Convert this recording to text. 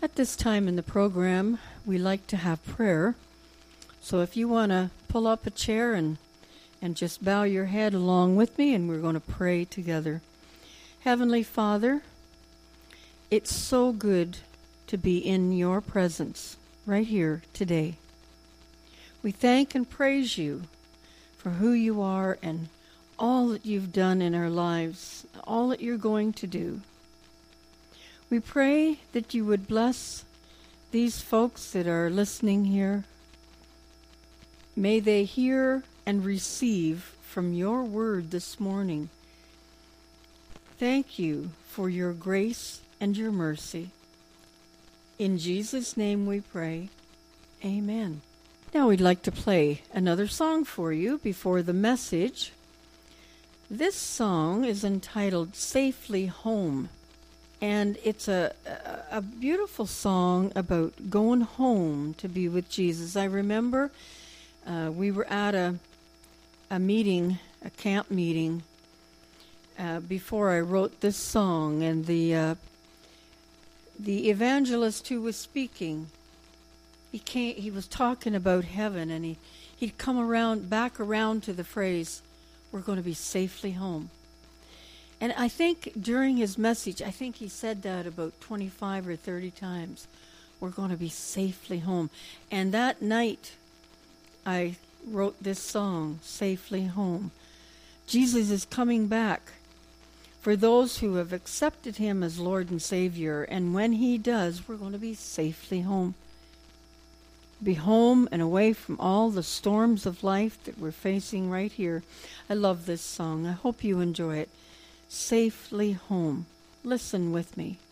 At this time in the program, we like to have prayer. So if you want to pull up a chair and just bow your head along with me, and we're going to pray together. Heavenly Father, it's so good to be in your presence right here today. We thank and praise you for who you are and all that you've done in our lives, all that you're going to do. We pray that you would bless these folks that are listening here. May they hear and receive from your word this morning. Thank you for your grace and your mercy. In Jesus' name we pray. Amen. Now we'd like to play another song for you before the message. This song is entitled Safely Home. And it's a beautiful song about going home to be with Jesus. I remember we were at a meeting, a camp meeting, before I wrote this song, and the evangelist who was speaking, he was talking about heaven, and he'd come back around to the phrase, "We're going to be safely home." And I think during his message, I think he said that about 25 or 30 times. We're going to be safely home. And that night, I wrote this song, Safely Home. Jesus is coming back for those who have accepted him as Lord and Savior. And when he does, we're going to be safely home. Be home and away from all the storms of life that we're facing right here. I love this song. I hope you enjoy it. Safely home. Listen with me.